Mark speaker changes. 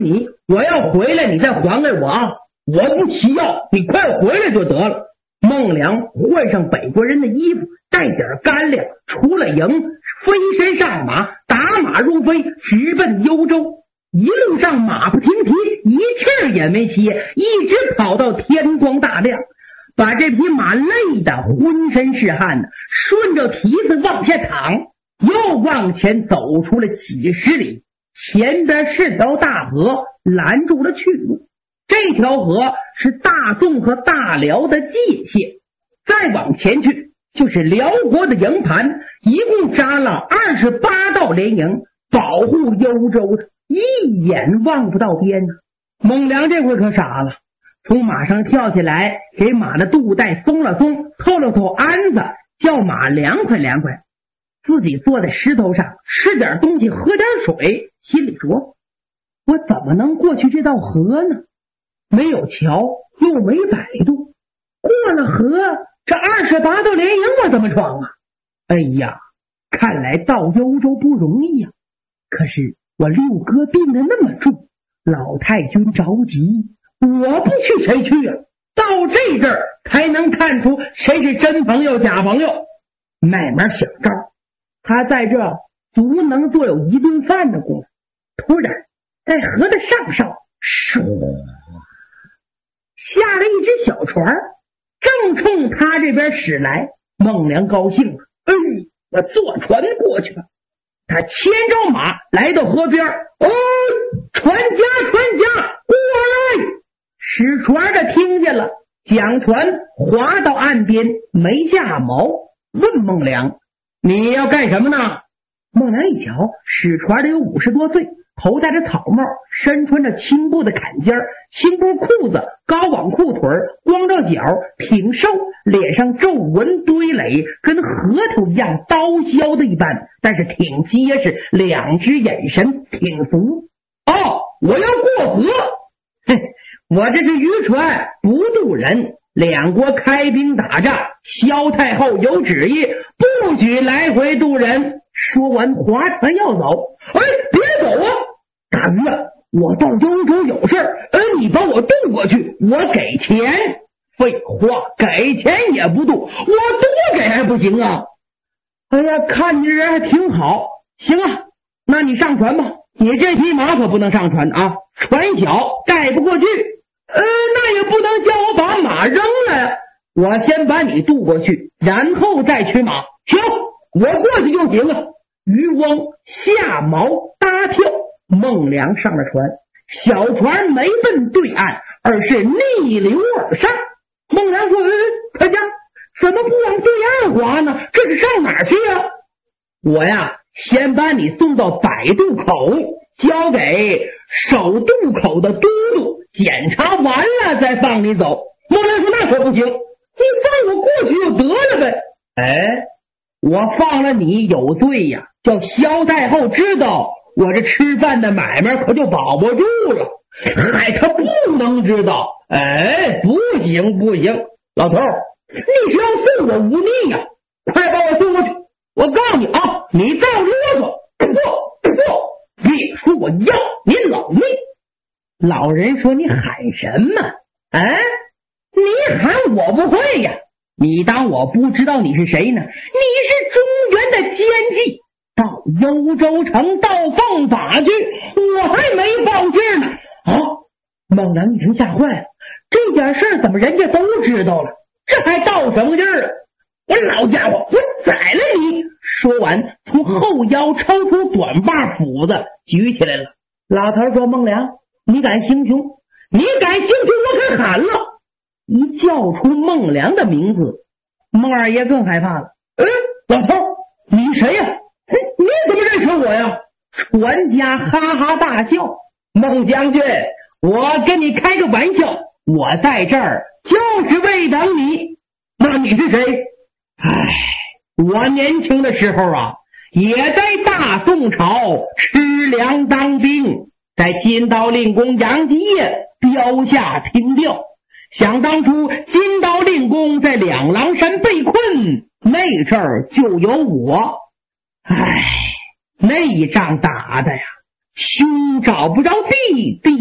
Speaker 1: 我要回来你再还给我啊！我不需要，你快回来就得了。孟良换上北国人的衣服，带点干粮，出了营，飞身上马，打马如飞，直奔幽州。一路上马不停蹄，一气也没歇，一直跑到天光大亮，把这匹马累得浑身是汗，顺着蹄子往下躺，又往前走出了几十里，前边是条大河，拦住了去路。这条河是大宋和大辽的界限，再往前去就是辽国的营盘，一共扎了28道连营，保护幽州的，一眼望不到边呢。孟良这回可傻了，从马上跳下来，给马的肚带松了松，透了透鞍子，叫马凉快凉快，自己坐在石头上吃点东西，喝点水，心里说，我怎么能过去这道河呢？没有桥，又没摆渡，过了河，这28道连营我怎么闯啊？哎呀，看来到幽州不容易呀。可是我六哥病得那么重，老太君着急，我不去谁去啊？到这阵儿才能看出谁是真朋友假朋友。慢慢想招，他在这足能做有一顿饭的功夫。突然在河的上梢下了一只小船，正冲他这边驶来。孟良高兴了，我坐船过去吧。他牵着马来到河边，船家过来！使船的听见了，将船划到岸边，没下锚，问孟良，你要干什么呢？孟良一瞧，使船的有50多岁，头戴着草帽，身穿着青布的坎肩，青布裤子，高网裤腿，光着脚，挺瘦，脸上皱纹堆垒，跟核桃一样刀削的一般，但是挺结实，两只眼神挺足。我要过河，我这是渔船，不渡人，两国开兵打仗，萧太后有旨意，不许来回渡人。说完划船要走，别走啊！大鱼啊，我到幽州有事儿，你把我渡过去，我给钱。废话，给钱也不渡，我多给还不行啊？看你这人还挺好，行啊，那你上船吧。你这匹马可不能上船啊，船小盖不过去。那也不能叫我把马扔了，我先把你渡过去，然后再取马。行，我过去就行了。渔翁下锚搭跳，孟良上了船，小船没奔对岸，而是逆流而上。孟良说，大家怎么不往对岸划呢？这是上哪儿去啊？我呀，先把你送到摆渡口，交给守渡口的都督，检查完了再放你走。孟良说，那可不行，你放我过去就得了呗。我放了你有罪呀，叫萧太后知道，我这吃饭的买卖可就保不住了。他不能知道。不行，老头，你是要送我无逆呀？快把我送过去！我告诉你啊，你再啰嗦，别说我要你老命。老人说，你喊什么？你喊我不会呀？你当我不知道你是谁呢？你是中原的奸计，到幽州城盗奉法去，我还没放劲呢。孟良一听吓坏了，这件事怎么人家都知道了？这还盗什么劲儿啊？我老家伙，我宰了你！说完，从后腰抽出短把斧子举起来了。老头说，孟良，你敢行凶？我可喊了。一叫出孟良的名字，孟二爷更害怕了。老头，你谁呀？你怎么认识我呀？船家哈哈大笑。孟将军，我跟你开个玩笑，我在这儿就是为等你。那你是谁？我年轻的时候啊，也在大宋朝吃粮当兵，在金刀令公杨继业标下听调。想当初金刀令公在两狼山被困，那阵儿就有我。那一仗打的呀， 兄找不着弟，弟